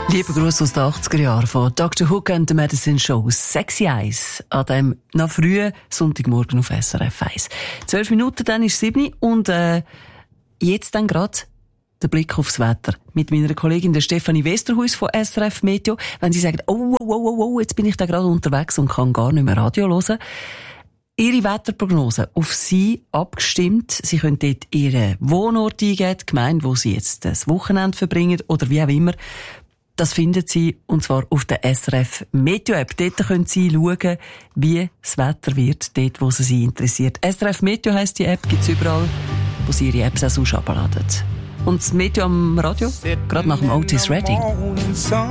Liebe Grüße aus den 80er Jahren von Dr. Hook and the Medicine Show. Sexy Eyes. An dem noch frühen Sonntagmorgen auf SRF 1. 12 Minuten, dann ist 7 und jetzt dann gerade der Blick aufs Wetter. Mit meiner Kollegin der Stefanie Westerhuis von SRF Meteo. Wenn sie sagen, oh, jetzt bin ich da gerade unterwegs und kann gar nicht mehr Radio hören. Ihre Wetterprognose auf Sie abgestimmt. Sie können dort Ihren Wohnort eingeben, die Gemeinde, wo Sie jetzt das Wochenende verbringen oder wie auch immer. Das finden Sie, und zwar auf der SRF Meteo App. Dort können Sie schauen, wie das Wetter wird, dort, wo es Sie interessiert. SRF Meteo heisst die App, gibt's überall, wo Sie Ihre Apps auch sonst abladen. Und das Meteo am Radio? Gerade nach dem Otis Redding.